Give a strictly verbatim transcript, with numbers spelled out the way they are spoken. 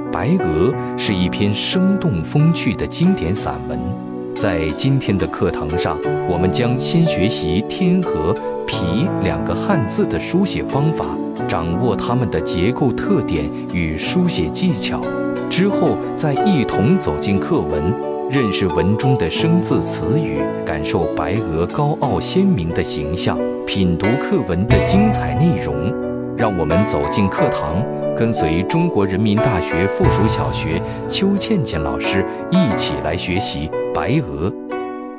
白鹅》是一篇生动风趣的经典散文。在今天的课堂上，我们将先学习“天”和“皮”两个汉字的书写方法，掌握它们的结构特点与书写技巧。之后再一同走进课文，认识文中的生字词语，感受白鹅高傲鲜明的形象，品读课文的精彩内容。让我们走进课堂，跟随中国人民大学附属小学邱倩倩老师一起来学习《白鹅》。